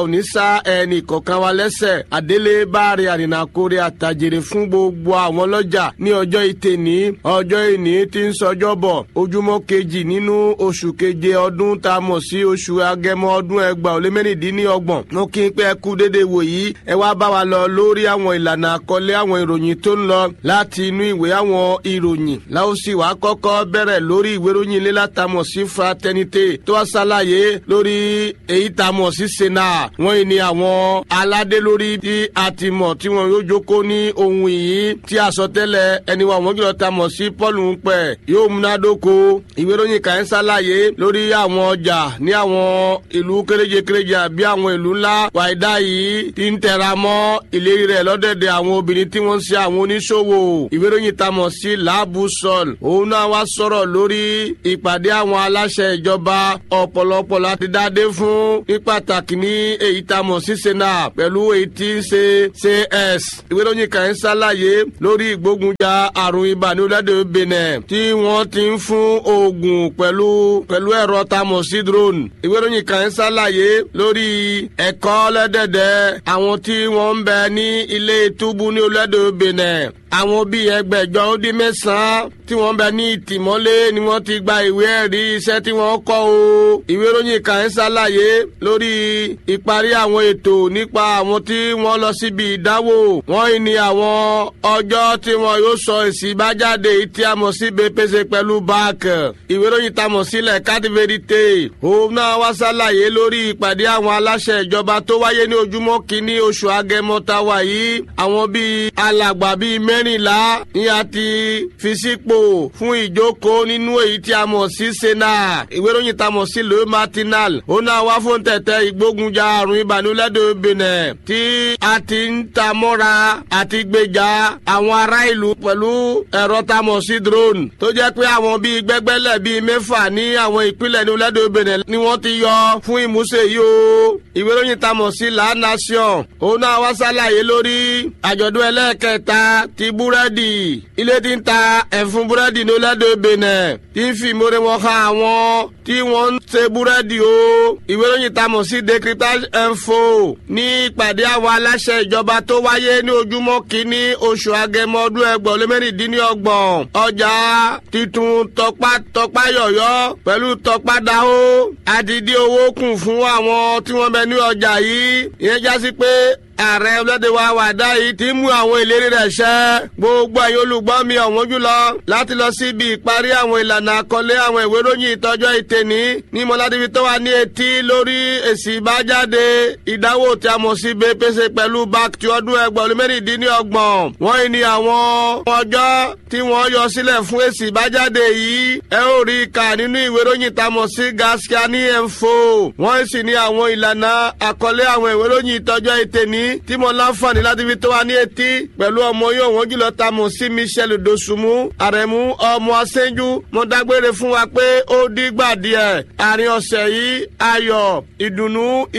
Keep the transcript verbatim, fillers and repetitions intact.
òní sá ẹnì kọ̀ọ̀kan wa lẹ́sẹ̀ àdélé báre àrìnàkórè àtàjèrè fún gbogbo àwọn ọlọ́jà ní ọjọ́ ìtẹ̀ní ọjọ́ ìní tí ń sọjọ́ bọ̀ ojúmọ́ kejì nínú oṣù keje ọdún tá a mọ̀ sí oṣù agẹmọ ọdún ẹgbàá ó lé mẹ́rìndínlọ́gbọ̀n mo kí n pé ẹ kú déédéé wò yìí ẹ wá bá wa lọ lórí àwọn ìlànà àkọlé àwọn ìròyìn tó ń lọ láti inú ìwé àwọn ìròyìn láòsì wàá kọ́kọ́ bẹ̀rẹ̀ lórí ìwé ìròyìn ilé látàmọ̀ sí fraternité tó wá ṣàlàyé lórí èyí tàmọ̀ sí sena wọ́n ní àwọn aládé lórí tí a ti mọ̀ tí wọ́n yóò jókòó ní ohun ìyí tí àsọtẹ́lẹ̀ ẹni wa wọ́n jùlọ tàmọ̀ sí Paul ń pẹ̀ yóò múnádóko ìwé ìròyìn kàn ń ṣàlàyé lórí àwọn ọjà ní àwọn ìlú kéréje kéréje àbí àwọn ìlú ńlá wàídà yìí ti ń tẹra mọ́ ìlérí rẹ̀ lọ́dẹ̀dẹ̀ àwọn obìnrin tí wọ́n ń ṣe àwọn oníṣòwò ìwé ìròyìn tàmọ̀ sí laabu sol òun náà wá sọ̀rọ̀ lórí ìpàdé àwọn aláṣẹ ìjọba ọ̀pọ̀lọpọ̀ láti dáadé fún ní pàtàkì ní èyí tàmọ̀ sí sena pẹ̀lú èyí tí ń ṣe cs ìwé ìròyìn kan ń ṣàlàyé lórí ìgbógunjà àrùn ibà ní orílẹ̀-èdè Benin tí wọ́n ti ń fún oògùn pẹ̀lú pẹ̀lú ẹ̀rọ tàmọ̀ sí drone ìwé ìròyìn kan ń ṣàlàyé lórí ẹ̀kọ́ lẹ́dẹ̀dẹ̀ àwọn tí wọ́n ń bẹ ní ilé túbú ní orílẹ̀-èdè Benin àwọn bíi ẹgbẹ̀jọ ó dín mẹ́sàn-án tí wọ́n bẹ ní ìtìmọ́lé ni wọ́n ti gba ìwé ẹ̀rí iṣẹ́ tí wọ́n kọ́ o. ìwé ìròyìn kan ń ṣàlàyé lórí ìparí àwọn ètò nípa àwọn tí wọ́n lọ síbi ìdánwò wọ́n ní àwọn ọjọ́ tí wọ́n yóò sọ èsì ìbájáde tí a mọ̀ sí B P C pẹ̀lú B A C. ìwé ìròyìn tá a mọ̀ sílẹ̀ carte vérité òun náà wá ṣàlàyé lórí ìpàdé àwọn aláṣẹ ìjọba tó wáyé ní ojúmọ́ kìíní oṣù agẹmọ tá a wà yìí àwọn bíi alàgbà bíi mẹ́rìnlá ni a ti fi sípò fún ìjókòó nínú èyí tí a mọ̀ sí sena ìwé ìròyìn tá a mọ̀ sí le matinal ó náà wá fún tẹ̀tẹ̀ ìgbógunjà àrùn ìbànúlẹ́dẹ̀ Benin tí a ti ń ta mọ́ra àti gbèjà àwọn ará ìlú pẹ̀lú ẹ̀rọ tá a mọ̀ sí drone tó jẹ́ pé àwọn bíi gbẹ́gbẹ́lẹ̀ bíi mẹ́fà ní àwọn ìpínlẹ̀ ní orílẹ̀-èdè Benin ni wọ́n ti yọ fún ìmúṣẹ yìí o ìwé ìròyìn tá a mọ̀ sí La Nation ó náà wá ṣàlàyé lórí àjọ̀dún ẹlẹ́ẹ̀kẹta ti búrẹ́dì ilé tí ń ta ẹ̀fún búrẹ́dì ní orílẹ̀-èdè Benin tí ń fi ìmúre wọn ha àwọn tí wọ́n ń ṣe búrẹ́dì o ìwé ìròyìn tá a mọ̀ sí Décryptage Info ní ìpàdé àwọn aláṣẹ ìjọba tó wáyé ní ojúmọ́ kìíní oṣù agẹmọ ọdún ẹgbàá ó lé mẹ́rìndínlọ́gbọ̀n ọjà titun tọpá tọpá yọ̀yọ́ pẹ̀lú tọpá dáhó àti dí owó kùn fún àwọn tí wọ́n bẹ ní ọjà yìí ìyẹn já sí pé ààrẹ ọlọ́dẹ wa wàdá yìí ti mú àwọn ìlérí rẹ̀ ṣẹ gbogbo ẹ̀yin olùgbọ́ mi ọ̀wọ́n jùlọ láti lọ síbi ìparí àwọn ìlànà àkọlé àwọn ìwé ìròyìn ìtọ́jọ́ ìtẹ̀ní ní mọ́ládébí tó wà ní etí lórí èsì ìbájáde ìdánwò tí a mọ̀ sí B P C pẹ̀lú B A C ti ọdún ẹgbàá ó lé mẹ́rìndínlọ́gbọ̀n wọ́n ní àwọn ọjọ́ tí wọ́n yọ sílẹ̀ fún èsì ìbájáde yìí ẹ ó rí i kà nínú ìwé ìròyìn tá a mọ̀ sí Gaskiani Info wọ́n sì ní àwọn ìlànà àkọlé àwọn ìwé ìròyìn ìtọ́jọ́ ìtẹ̀ní tí mo láǹfààní láti fi tó wa ní etí pẹ̀lú ọmọ yóò wọ́n jùlọ ta mọ̀ sí Michel Dosunmu àrẹ̀mú ọmọ aṣẹ́jú mo dágbére fún wa pé ó dìgbà díẹ̀ àárín ọ̀sẹ̀ yìí ayọ̀ ìdùnnú